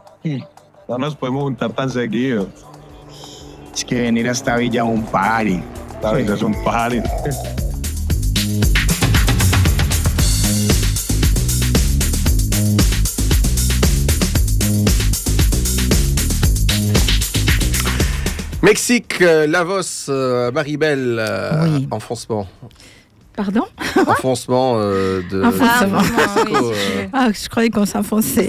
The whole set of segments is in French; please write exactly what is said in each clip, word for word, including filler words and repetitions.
No nos podemos juntar para seguir. Es que venir hasta Villa es un party. La vida es un party. Mexique, euh, Lavos, euh, Maribel, euh, Oui. enfoncement. Pardon? Enfoncement euh, de... Enfoncement. de Mexico, euh, Ah, je croyais qu'on s'enfonçait.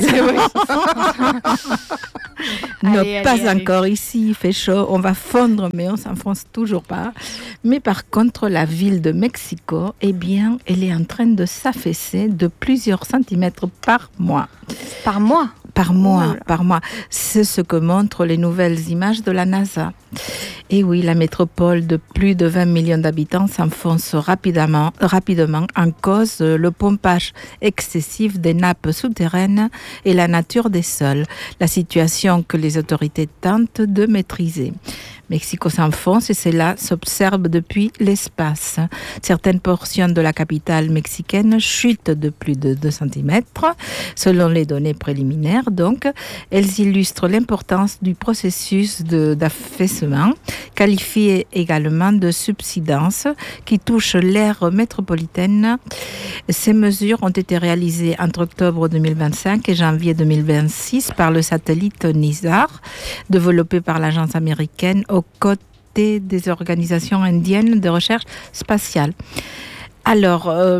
Non, Allez, pas allez, allez. encore. Ici, il fait chaud. On va fondre, mais on s'enfonce toujours pas. Mais par contre, la ville de Mexico, eh bien, elle est en train de s'affaisser de plusieurs centimètres par mois. Par mois. Par mois, Oh là. par mois. C'est ce que montrent les nouvelles images de la NASA. Et oui, la métropole de plus de vingt millions d'habitants s'enfonce rapidement, rapidement en cause de le pompage excessif des nappes souterraines et la nature des sols. La situation que les autorités tentent de maîtriser. Mexico s'enfonce et cela s'observe depuis l'espace. Certaines portions de la capitale mexicaine chutent de plus de deux centimètres, selon les données préliminaires. Donc, elles illustrent l'importance du processus de, d'affaissement, qualifié également de subsidence, qui touche l'aire métropolitaine. Ces mesures ont été réalisées entre octobre deux mille vingt-cinq et janvier deux mille vingt-six par le satellite NISAR, développé par l'agence américaine aux côtés des organisations indiennes de recherche spatiale. Alors, euh,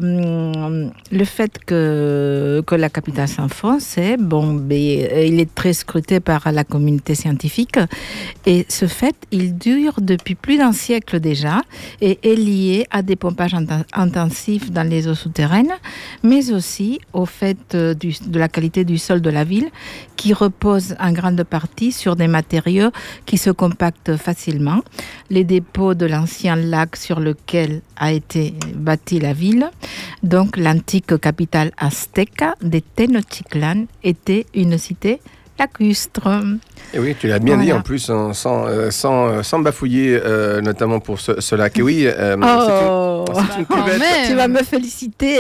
le fait que, que la capitale s'enfonce, c'est, bon, ben, il est très scruté par la communauté scientifique. Et ce fait, il dure depuis plus d'un siècle déjà et est lié à des pompages inten- intensifs dans les eaux souterraines, mais aussi au fait euh, du, de la qualité du sol de la ville qui repose en grande partie sur des matériaux qui se compactent facilement. Les dépôts de l'ancien lac sur lequel a été bâti la ville, donc l'antique capitale aztèque des Tenochtitlan, était une cité lacustre. Et oui, tu l'as bien Voilà. dit en plus, hein, sans, euh, sans, sans bafouiller, euh, notamment pour ce, ce lac. Et oui, euh, Oh, c'est une, c'est une Quand cuvette. même. tu vas me féliciter.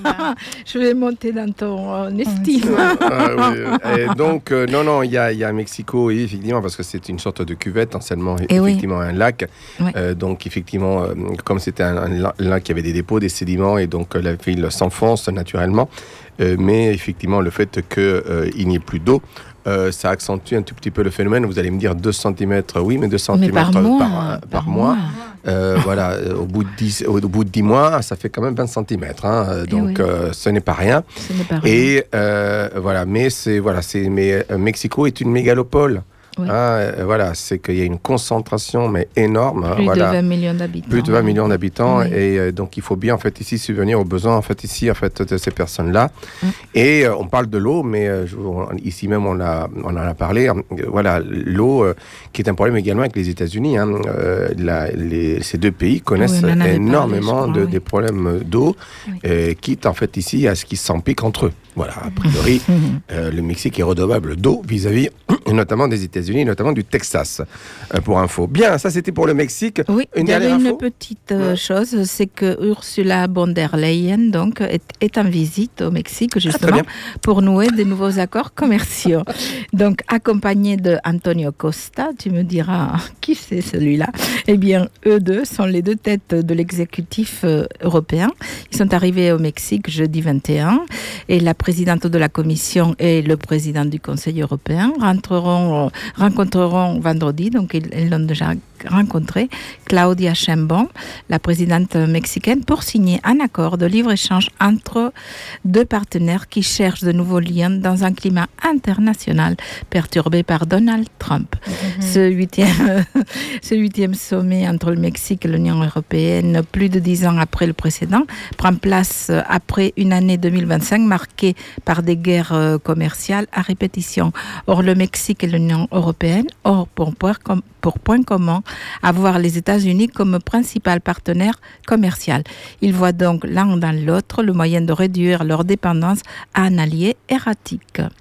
Je vais monter dans ton euh, estime. Ah oui. Et donc, euh, non, non, il y a, il y a Mexico, oui, effectivement, parce que c'est une sorte de cuvette, anciennement, Eh oui. effectivement, un lac. Ouais. Euh, donc, effectivement, euh, comme c'était un, un la- lac qui avait des dépôts, des sédiments, et donc euh, la ville s'enfonce naturellement. Euh, mais effectivement, le fait qu'il euh, n'y ait plus d'eau, euh, ça accentue un tout petit peu le phénomène. Vous allez me dire deux centimètres, oui, mais deux Mais centimètres par mois. par, par mois. Euh, voilà, euh, au bout de dix, au, au bout de dix mois, ça fait quand même vingt centimètres. Hein, euh, Eh donc, oui. euh, ce n'est pas rien. Ce n'est pas vrai. Et euh, voilà, mais c'est voilà, c'est mais euh, Mexico est une mégalopole. Oui. Hein, euh, voilà, c'est qu'il y a une concentration mais énorme. hein, Plus voilà. de vingt millions d'habitants. Plus de vingt millions d'habitants Oui. et euh, donc il faut bien en fait ici subvenir aux besoins en fait ici en fait de ces personnes-là. Mm. Et euh, on parle de l'eau, mais euh, je- on- ici même on a on en a parlé. hein, euh, voilà, l'eau euh, qui est un problème également avec les États-Unis. Hein, euh, la- les- ces deux pays connaissent Oui, on en avait énormément parlé, je crois, de oui. des problèmes d'eau, Oui. euh, quitte en fait ici à ce qu'ils s'empiquent entre eux. Voilà, a priori, euh, le Mexique est redevable d'eau vis-à-vis notamment des États-Unis, notamment du Texas. euh, pour info. Bien, ça c'était pour le Mexique. Oui, Une il y avait dernière une info petite euh, Ouais. chose, c'est que Ursula von der Leyen donc, est, est en visite au Mexique justement bien. pour nouer de nouveaux accords commerciaux. Donc, accompagnée de Antonio Costa, tu me diras qui c'est celui-là. Eh bien, eux deux sont les deux têtes de l'exécutif euh, européen. Ils sont arrivés au Mexique jeudi vingt et un et la présidente de la Commission et le président du Conseil européen rentreront, euh, rencontreront vendredi, donc ils ils l'ont déjà rencontré, Claudia Sheinbaum, la présidente mexicaine, pour signer un accord de libre-échange entre deux partenaires qui cherchent de nouveaux liens dans un climat international perturbé par Donald Trump. Mhm. Ce huitième, ce huitième sommet entre le Mexique et l'Union européenne, plus de dix ans après le précédent, prend place après une année deux mille vingt-cinq marquée par des guerres euh, commerciales à répétition. Or, le Mexique et l'Union européenne ont pour point, com- pour point commun avoir les États-Unis comme principal partenaire commercial. Ils voient donc l'un dans l'autre le moyen de réduire leur dépendance à un allié erratique.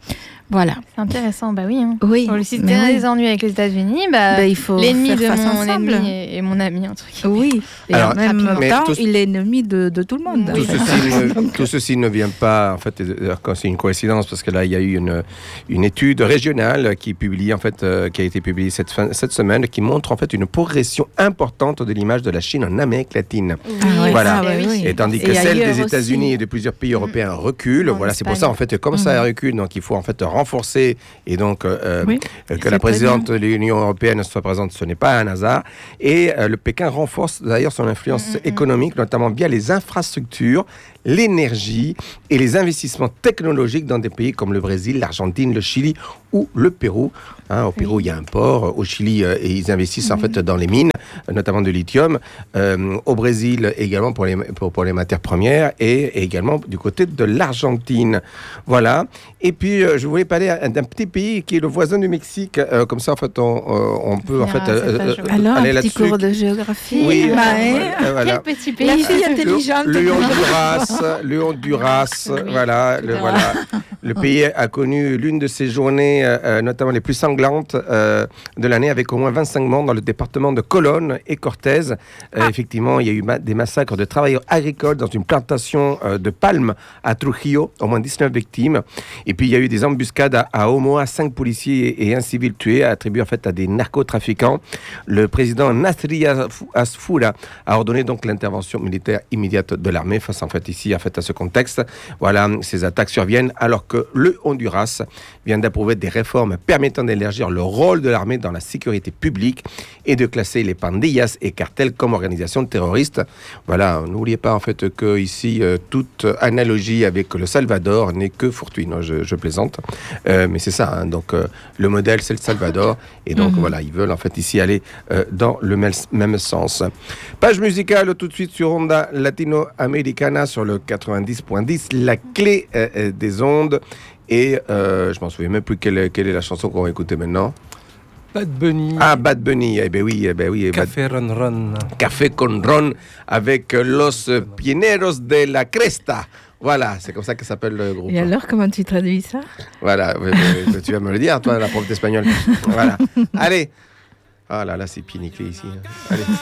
Voilà. C'est intéressant, bah oui. Hein. Oui. Pour le système mais des oui. ennuis avec les États-Unis, bah, Ben, il faut l'ennemi faire de face mon ensemble. ennemi est, est mon ami, un truc. Oui. Et Alors, en même mais temps, tout- il est ennemi de, de tout le monde. Tout Oui. ceci, ne, tout ceci ne vient pas, en fait, euh, quand c'est une coïncidence, parce que là, il y a eu une, une étude régionale qui, est publiée, en fait, euh, qui a été publiée cette, fin, cette semaine, qui montre en fait une progression importante de l'image de la Chine en Amérique latine. Ah ouais, Voilà. ah ouais, oui. Et tandis que Et celle ailleurs des États-Unis aussi. et de plusieurs pays européens reculent. En Voilà, c'est pour Espagne. ça, en fait, que comme ça recule, donc il faut en fait renforcer et donc euh, Oui, euh, que c'est la très présidente de l'Union européenne soit présente, ce n'est pas un hasard. Et euh, le Pékin renforce d'ailleurs son influence économique, notamment via les infrastructures, l'énergie et les investissements technologiques dans des pays comme le Brésil, l'Argentine, le Chili ou le Pérou. Hein, au Pérou, il y a un port. Au Chili, euh, et ils investissent en fait dans les mines, notamment de lithium. Euh, au Brésil, également pour les, pour, pour les matières premières et, et également du côté de l'Argentine. Voilà. Et puis, euh, je voulais parler d'un petit pays qui est le voisin du Mexique. Euh, comme ça, en fait, on, euh, on peut en fait Ah, c'est pas joli. Alors, aller un petit là-dessus. cours de géographie. Oui, Bah, euh, hein. euh, voilà. Quel petit pays. La fille Le, intelligente. le Honduras, le Honduras, Oui, voilà, tout le, à voilà. Le pays a connu l'une de ses journées, euh, notamment les plus sanglantes euh, de l'année, avec au moins vingt-cinq morts dans le département de Colón et Cortés. Euh, Ah. Effectivement, il y a eu ma- des massacres de travailleurs agricoles dans une plantation euh, de palmes à Trujillo, au moins dix-neuf victimes. Et puis, il y a eu des embuscades à, à Omoa, cinq policiers et un civil tués, attribués en fait à des narcotrafiquants. Le président Nasri Asfoura a ordonné donc l'intervention militaire immédiate de l'armée face en fait ici en fait à ce contexte. Voilà, ces attaques surviennent alors que le Honduras vient d'approuver des réformes permettant d'élargir le rôle de l'armée dans la sécurité publique et de classer les pandillas et cartels comme organisations terroristes. Voilà, n'oubliez pas en fait que ici euh, toute analogie avec le Salvador n'est que fortuite. Je, je plaisante, euh, mais c'est ça. Hein, donc euh, le modèle c'est le Salvador et donc Mhm. voilà, ils veulent en fait ici aller euh, dans le même, même sens. Page musicale tout de suite sur Onda Latino-Americana sur le quatre-vingt-dix point dix, la clé euh, euh, des ondes. Et euh, je m'en souviens même plus quelle, quelle est la chanson qu'on va écouter maintenant. Bad Bunny. Ah, Bad Bunny. Eh ben oui, eh ben oui. Bad- Café Ron Ron. Café con ron avec los pioneros de la cresta. Voilà, c'est comme ça que s'appelle le groupe. Et alors, comment tu traduis ça? Voilà, ouais, ouais, tu vas me le dire, toi, la prof d'espagnol. Voilà. Allez. Ah là là, c'est pied nickelé ici. Allez.